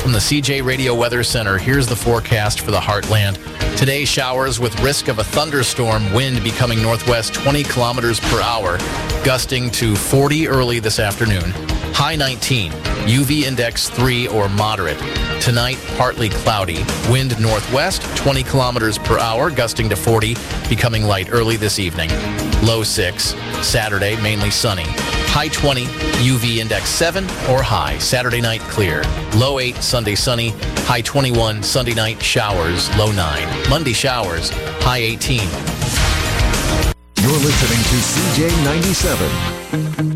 From the CJ Radio Weather Center, here's the forecast for the Heartland. Today, showers with risk of a thunderstorm, wind becoming northwest 20 kilometers per hour, gusting to 40 early this afternoon. High 19, UV index 3 or moderate. Tonight, partly cloudy. Wind northwest 20 kilometers per hour, gusting to 40, becoming light early this evening. Low 6. Saturday, mainly sunny. High 20, UV index 7 or high. Saturday night, clear. Low 8, Sunday sunny. High 21, Sunday night, showers. Low 9. Monday, showers. High 18. You're listening to CJ 97.